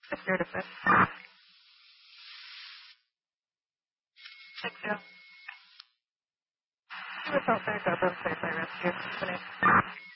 Secure to 5th. 6-0. He was out there, got them saved by rescue. Finish.